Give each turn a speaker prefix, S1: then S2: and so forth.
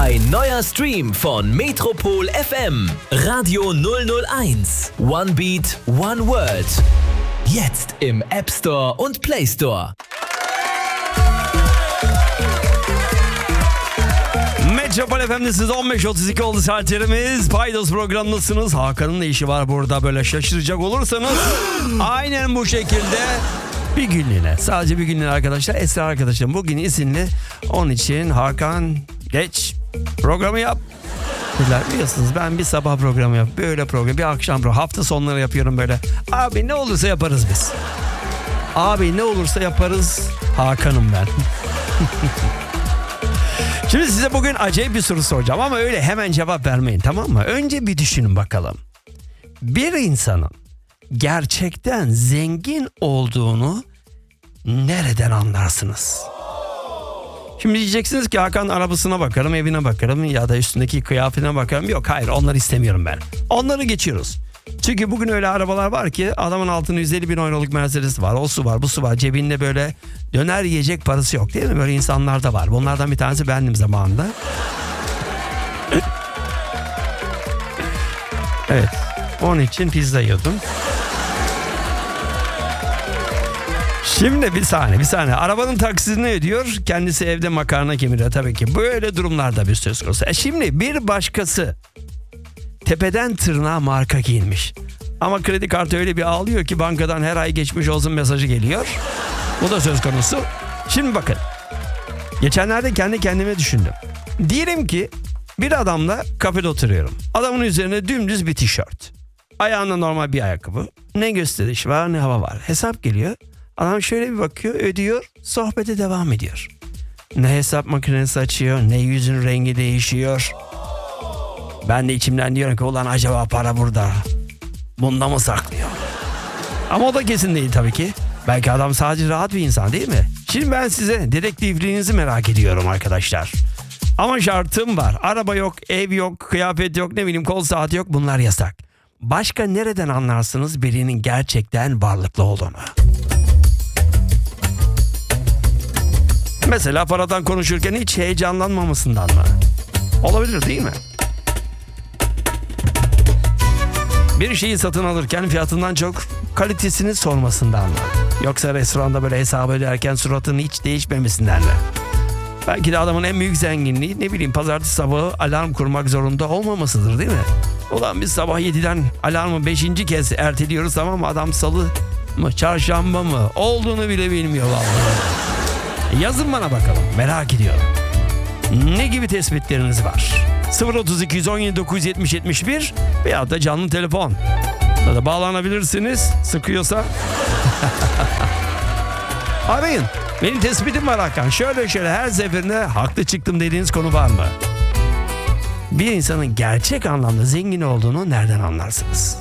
S1: Ein neuer Stream von Metropol FM. Radio 001. One Beat, One World. Jetzt im App Store und Play Store.
S2: Metropol FM'de siz 15.32 oldu saatlerimiz. Paydos programındasınız. Hakan'ın ne işi var burada, böyle şaşıracak olursanız aynen bu şekilde bir günlüğüne, sadece bir günlüğüne arkadaşlar. Esra arkadaşım bugün izinli, onun için Hakan geç programı yap dediler. Biliyorsunuz ben bir sabah programı yap, böyle program, bir akşam program, hafta sonları yapıyorum böyle. Abi ne olursa yaparız biz. Abi ne olursa yaparız. Hakan'ım ben. Şimdi size bugün acayip bir soru soracağım ama öyle hemen cevap vermeyin, tamam mı? Önce bir düşünün bakalım. Bir insanın gerçekten zengin olduğunu nereden anlarsınız? Şimdi diyeceksiniz ki Hakan, arabasına bakarım, evine bakarım ya da üstündeki kıyafetine bakarım. Yok, hayır, onları istemiyorum ben. Onları geçiyoruz. Çünkü bugün öyle arabalar var ki adamın altında 150 bin euroluk Mercedes var, o su var, bu su var, cebinde böyle döner yiyecek parası yok, değil mi? Böyle insanlar da var. Bunlardan bir tanesi bendim zamanında. Evet, onun için pizza yiyordum. Şimdi bir saniye. Arabanın taksitini ödüyor, kendisi evde makarna kemiriyor tabii ki. Böyle durumlarda bir söz konusu. Şimdi bir başkası tepeden tırnağa marka giyinmiş. Ama kredi kartı öyle bir ağlıyor ki bankadan her ay geçmiş olsun mesajı geliyor. Bu da söz konusu. Şimdi bakın. Geçenlerde kendi kendime düşündüm. Diyelim ki bir adamla kafede oturuyorum. Adamın üzerine dümdüz bir tişört. Ayağında normal bir ayakkabı. Ne gösteriş var ne hava var. Hesap geliyor. Adam şöyle bir bakıyor, ödüyor, sohbete devam ediyor. Ne hesap makinesi açıyor, ne yüzün rengi değişiyor. Ben de içimden diyorum ki ulan acaba para burada, bunda mı saklıyor? Ama o da kesin değil tabii ki. Belki adam sadece rahat bir insan, değil mi? Şimdi ben size dedektifliğinizi merak ediyorum arkadaşlar. Ama şartım var. Araba yok, ev yok, kıyafet yok, ne bileyim kol saati yok, bunlar yasak. Başka nereden anlarsınız birinin gerçekten varlıklı olduğunu? Mesela paradan konuşurken hiç heyecanlanmamasından mı? Olabilir, değil mi? Bir şeyi satın alırken fiyatından çok kalitesini sormasından mı? Yoksa restoranda böyle hesabı öderken suratının hiç değişmemesinden mi? Belki de adamın en büyük zenginliği ne bileyim pazartesi sabahı alarm kurmak zorunda olmamasıdır, değil mi? Ulan biz sabah 7'den alarmı 5. kez erteliyoruz, tamam mı? Adam salı mı çarşamba mı olduğunu bile bilmiyor vallahi. Yazın bana bakalım, merak ediyorum. Ne gibi tespitleriniz var? 032 117 970 71 veya da canlı telefon. Ya da bağlanabilirsiniz sıkıyorsa. Arayın. Benim tespitim var Hakan. Şöyle her seferinde haklı çıktım dediğiniz konu var mı? Bir insanın gerçek anlamda zengin olduğunu nereden anlarsınız?